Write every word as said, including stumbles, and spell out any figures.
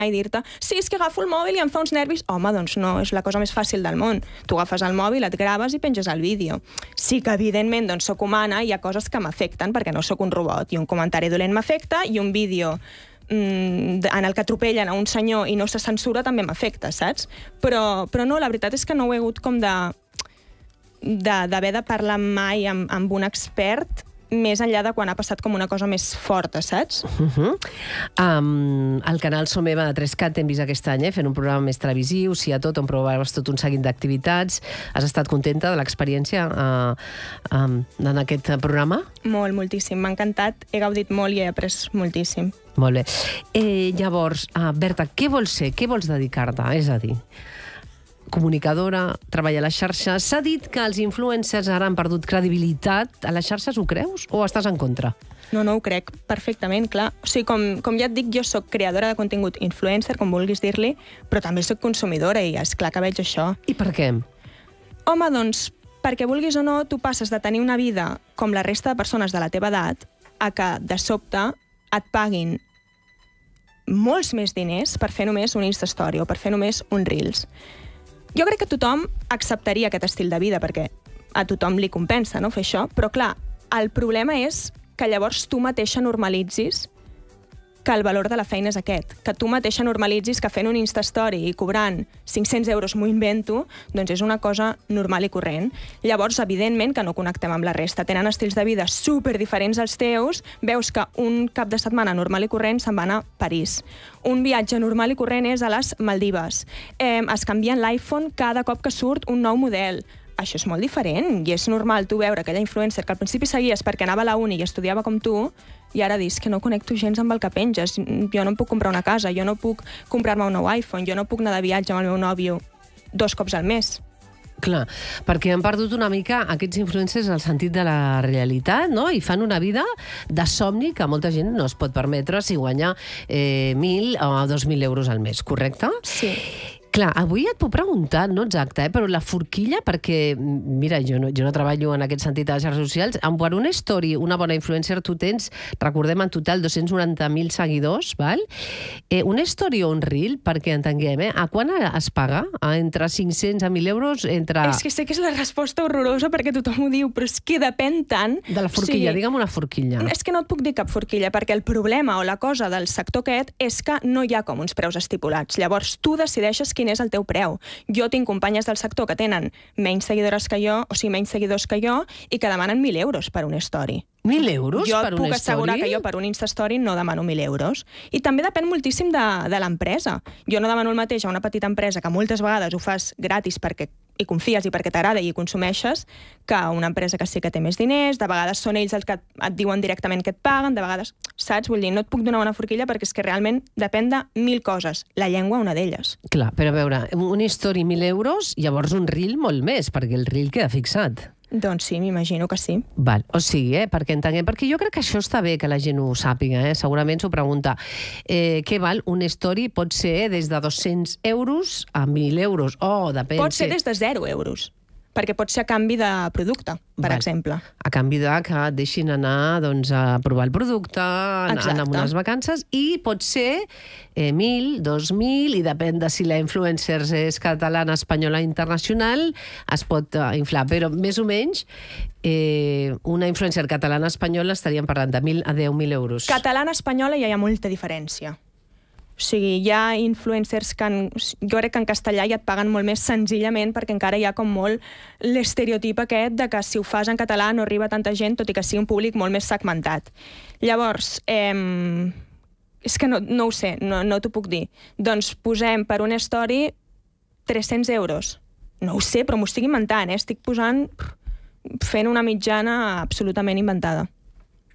i dir-te sí, és que agafo el mòbil i em fa uns nervis. Home, doncs no, és la cosa més fàcil del món. Tu agafes el mòbil, et graves i penges el vídeo. Sí que, evidentment, doncs, soc humana, hi ha coses que m'afecten, perquè no sóc un robot, i un comentari dolent m'afecta, i un vídeo mmm, en el que atropellen a un senyor i no se censura també m'afecta, saps? Però, però no, la veritat és que no ho he hagut com de d'haver de parlar mai amb, amb un expert més enllà de quan ha passat com una cosa més forta, saps? Uh -huh. um, al canal Som Eva de tres cat t'hem vist aquest any, eh, fent un programa més televisiu, sí a tot, on provaves tot un seguit d'activitats. Has estat contenta de l'experiència uh, um, en aquest programa? Molt, moltíssim. M'ha encantat, he gaudit molt i he après moltíssim. Molt bé. Eh, llavors, uh, Berta, què vols ser? Què vols dedicar-te? És a dir, comunicadora, treballa a les xarxes. S'ha dit que els influencers ara han perdut credibilitat. A les xarxes ho creus o estàs en contra? No, no, ho crec perfectament, clar. O sigui, com, com ja et dic, jo sóc creadora de contingut, influencer, com vulguis dir-li, però també sóc consumidora i és clar que veig això. I per què? Home, doncs, perquè vulguis o no, tu passes de tenir una vida com la resta de persones de la teva edat a que, de sobte, et paguin molts més diners per fer només un Instastory o per fer només un Reels. Jo crec que tothom acceptaria aquest estil de vida, perquè a tothom li compensa, no?, fer això, però clar, el problema és que llavors tu mateixa normalitzis que el valor de la feina és aquest, que tu mateixa normalitzis que fent un Instastory i cobrant cinc-cents euros, m'ho invento, doncs és una cosa normal i corrent. Llavors, evidentment que no connectem amb la resta, tenen estils de vida super diferents als teus, veus que un cap de setmana normal i corrent se'n va anar a París. Un viatge normal i corrent és a les Maldives. Eh, es canvien l'iPhone cada cop que surt un nou model. Això és molt diferent i és normal tu veure aquella influencer que al principi seguies perquè anava a la uni i estudiava com tu i ara dius que no connecto gens amb el que penges. Jo no em puc comprar una casa, jo no puc comprar-me un nou iPhone, jo no puc anar de viatge amb el meu nòvio dos cops al mes. Clar, perquè han perdut una mica aquests influencers el sentit de la realitat, no? I fan una vida de somni que molta gent no es pot permetre si guanya eh, mil o dos mil euros al mes, correcte? Sí. Clar, avui et puc preguntar, no exacte, eh, però la forquilla, perquè, mira, jo no, jo no treballo en aquest sentit a les xarxes socials, per una story, una bona influencer, tu tens, recordem, en total dos-cents noranta mil seguidors, val? Eh, una story o un reel, perquè entenguem, eh, a quan es paga? Entre cinc-cents a mil euros? Entre... És que sé que és la resposta horrorosa perquè tothom ho diu, però és que depèn tant... De la forquilla, o sigui, digue'm una forquilla. És que no et puc dir cap forquilla, perquè el problema o la cosa del sector aquest és que no hi ha com uns preus estipulats. Llavors, tu decideixes quin és el teu preu. Jo tinc companyes del sector que tenen menys seguidores que jo, o sigui, menys seguidors que jo, i que demanen mil euros per una story. Mil euros jo per una story? Jo puc assegurar que jo per un Instastory no demano mil euros. I també depèn moltíssim de, de l'empresa. Jo no demano el mateix a una petita empresa que moltes vegades ho fas gratis perquè hi confies i perquè t'agrada i hi consumeixes, que una empresa que sí que té més diners, de vegades són ells els que et diuen directament que et paguen, de vegades, saps? Vull dir, no et puc donar una forquilla perquè és que realment depèn de mil coses. La llengua, una d'elles. Clar, però a veure, una story mil euros, llavors un reel molt més, perquè el reel queda fixat. Doncs sí, m'imagino que sí. Val, o sigui, eh, perquè entenguem, perquè jo crec que això està bé que la gent ho sàpiga, eh? Segurament s'ho pregunta. Eh, què val? Un story pot ser des de dos-cents euros a mil euros, o oh, depèn... Pot ser des de zero euros, perquè pot ser a canvi de producte, per Val. exemple. A canvi de que et deixin anar doncs, a provar el producte, Exacte. anar a unes vacances, i pot ser eh, mil, dos mil, i depèn de si la influencer és catalana, espanyola, internacional, es pot uh, inflar, però més o menys eh, una influencer catalana, espanyola estaríem parlant de mil a deu mil euros. Catalana, espanyola ja hi ha molta diferència. O sigui, hi ha influencers que en, jo crec que en castellà ja et paguen molt més senzillament perquè encara hi ha com molt l'estereotip aquest de que si ho fas en català no arriba tanta gent, tot i que sigui un públic molt més segmentat. Llavors, eh, és que no, no ho sé, no, no t'ho puc dir. Doncs posem per una story tres-cents euros. No ho sé, però m'ho estic inventant, eh? Estic posant, fent una mitjana absolutament inventada.